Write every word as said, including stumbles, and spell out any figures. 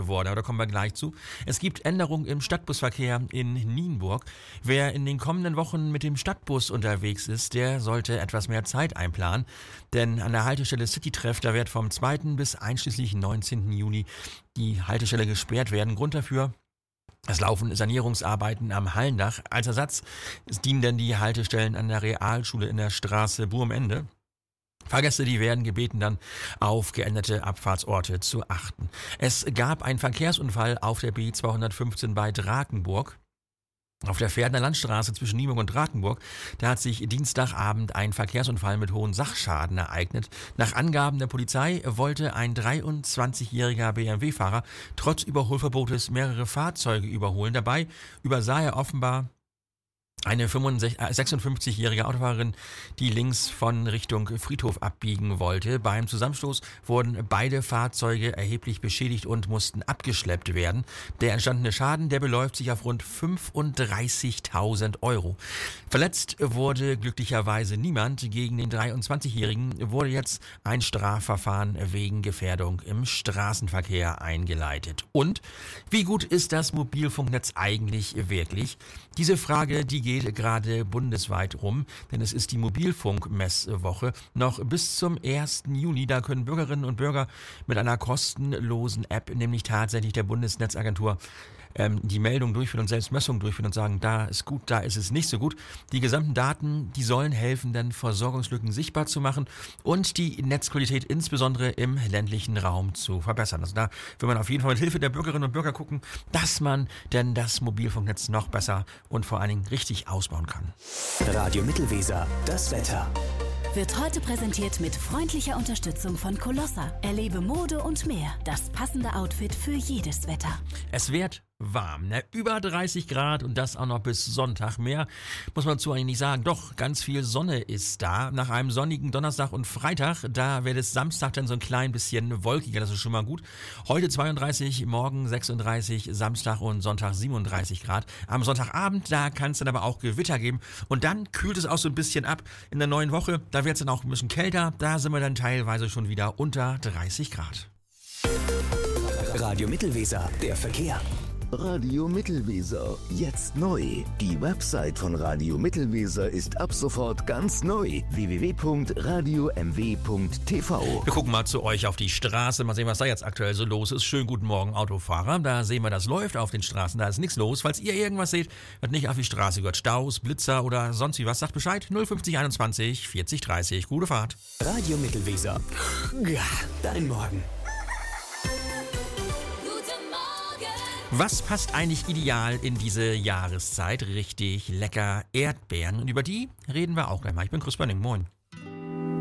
geworden, aber da kommen wir gleich zu. Es gibt Änderungen im Stadtbusverkehr in Nienburg. Wer in den kommenden Wochen mit dem Stadtbus unterwegs ist, der sollte etwas mehr Zeit einplanen, denn an der Haltestelle Citytreff, da wird vom zweiten bis einschließlich neunzehnten Juni die Haltestelle gesperrt werden. Grund dafür: es laufen Sanierungsarbeiten am Hallendach. Als Ersatz dienen denn die Haltestellen an der Realschule in der Straße Burmende. Fahrgäste, die werden gebeten, dann auf geänderte Abfahrtsorte zu achten. Es gab einen Verkehrsunfall auf der B zweihundertfünfzehn bei Drakenburg. Auf der Pferdener Landstraße zwischen Nienburg und Drakenburg, da hat sich Dienstagabend ein Verkehrsunfall mit hohem Sachschaden ereignet. Nach Angaben der Polizei wollte ein dreiundzwanzigjähriger B M W-Fahrer trotz Überholverbotes mehrere Fahrzeuge überholen. Dabei übersah er offenbar eine sechsundfünfzigjährige Autofahrerin, die links von Richtung Friedhof abbiegen wollte. Beim Zusammenstoß wurden beide Fahrzeuge erheblich beschädigt und mussten abgeschleppt werden. Der entstandene Schaden, der beläuft sich auf rund fünfunddreißigtausend Euro. Verletzt wurde glücklicherweise niemand. Gegen den dreiundzwanzigjährigen wurde jetzt ein Strafverfahren wegen Gefährdung im Straßenverkehr eingeleitet. Und wie gut ist das Mobilfunknetz eigentlich wirklich? Diese Frage, die geht gerade bundesweit rum, denn es ist die Mobilfunkmesswoche. Noch bis zum ersten Juni, da können Bürgerinnen und Bürger mit einer kostenlosen App, nämlich tatsächlich der Bundesnetzagentur, ähm, die Meldung durchführen und selbst Messungen durchführen und sagen, da ist gut, da ist es nicht so gut. Die gesamten Daten, die sollen helfen, dann Versorgungslücken sichtbar zu machen und die Netzqualität insbesondere im ländlichen Raum zu verbessern. Also da will man auf jeden Fall mit Hilfe der Bürgerinnen und Bürger gucken, dass man denn das Mobilfunknetz noch besser und vor allen Dingen richtig ausbauen kann. Radio Mittelweser, das Wetter. Wird heute präsentiert mit freundlicher Unterstützung von Colossa. Erlebe Mode und mehr. Das passende Outfit für jedes Wetter. Es wird warm, ne? Über dreißig Grad und das auch noch bis Sonntag. Mehr muss man zu eigentlich nicht sagen. Doch, ganz viel Sonne ist da. Nach einem sonnigen Donnerstag und Freitag, da wird es Samstag dann so ein klein bisschen wolkiger. Das ist schon mal gut. Heute zweiunddreißig, morgen sechsunddreißig, Samstag und Sonntag siebenunddreißig Grad. Am Sonntagabend, da kann es dann aber auch Gewitter geben. Und dann kühlt es auch so ein bisschen ab. In der neuen Woche, da wird es dann auch ein bisschen kälter. Da sind wir dann teilweise schon wieder unter dreißig Grad. Radio Mittelweser, der Verkehr. Radio Mittelweser, jetzt neu. Die Website von Radio Mittelweser ist ab sofort ganz neu. w w w punkt radio m w punkt t v. Wir gucken mal zu euch auf die Straße, mal sehen, was da jetzt aktuell so los ist. Schönen guten Morgen, Autofahrer. Da sehen wir, das läuft auf den Straßen, da ist nichts los. Falls ihr irgendwas seht, was nicht auf die Straße gehört, Staus, Blitzer oder sonst wie was, sagt Bescheid. null fünfzig einundzwanzig vierzig dreißig. Gute Fahrt. Radio Mittelweser. Ja, dein Morgen. Was passt eigentlich ideal in diese Jahreszeit? Richtig lecker Erdbeeren. Und über die reden wir auch gleich mal. Ich bin Chris Bönning. Moin.